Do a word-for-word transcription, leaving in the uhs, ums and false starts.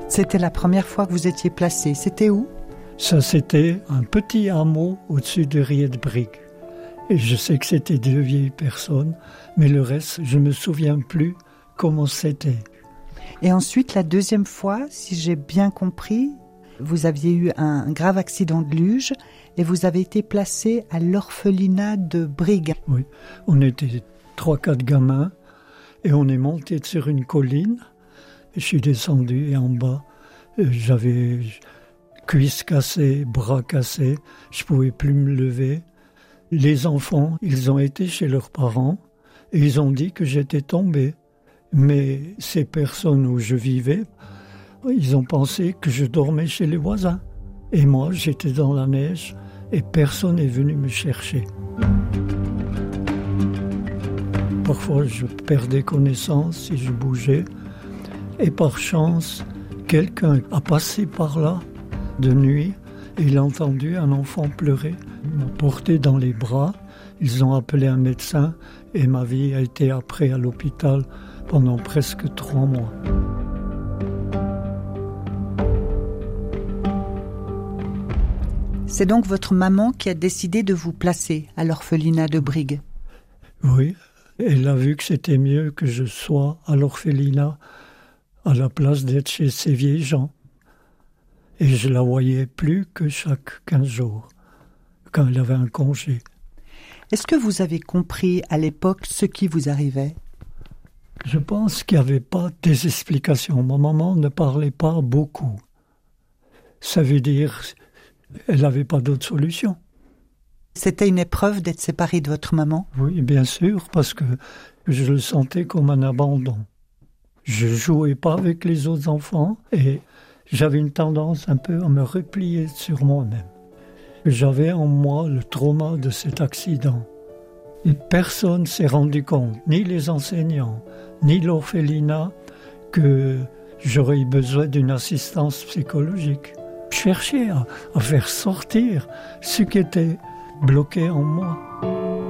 C'était la première fois que vous étiez placé. C'était où ? Ça, c'était un petit hameau au-dessus de Riedbrigg. Et je sais que c'était deux vieilles personnes, mais le reste, je ne me souviens plus comment c'était. Et ensuite, la deuxième fois, si j'ai bien compris, vous aviez eu un grave accident de luge et vous avez été placé à l'orphelinat de Brigg. Oui, on était trois, quatre gamins et on est monté sur une colline. Je suis descendu et en bas, j'avais cuisses cassées, bras cassés, je ne pouvais plus me lever. Les enfants, ils ont été chez leurs parents et ils ont dit que j'étais tombé. Mais ces personnes où je vivais, ils ont pensé que je dormais chez les voisins. Et moi, j'étais dans la neige et personne n'est venu me chercher. Parfois, je perdais connaissance si je bougeais. Et par chance, quelqu'un a passé par là de nuit et il a entendu un enfant pleurer. Il m'a porté dans les bras. Ils ont appelé un médecin et ma vie a été après à l'hôpital pendant presque trois mois. C'est donc votre maman qui a décidé de vous placer à l'orphelinat de Brigg. Oui, elle a vu que c'était mieux que je sois à l'orphelinat à la place d'être chez ces vieilles gens. Et je la voyais plus que chaque quinze jours, quand elle avait un congé. Est-ce que vous avez compris à l'époque ce qui vous arrivait ? Je pense qu'il n'y avait pas des explications. Ma maman ne parlait pas beaucoup. Ça veut dire qu'elle n'avait pas d'autre solution. C'était une épreuve d'être séparé de votre maman ? Oui, bien sûr, parce que je le sentais comme un abandon. Je ne jouais pas avec les autres enfants et j'avais une tendance un peu à me replier sur moi-même. J'avais en moi le trauma de cet accident. Et personne ne s'est rendu compte, ni les enseignants, ni l'orphelinat, que j'aurais eu besoin d'une assistance psychologique. Je cherchais à, à faire sortir ce qui était bloqué en moi.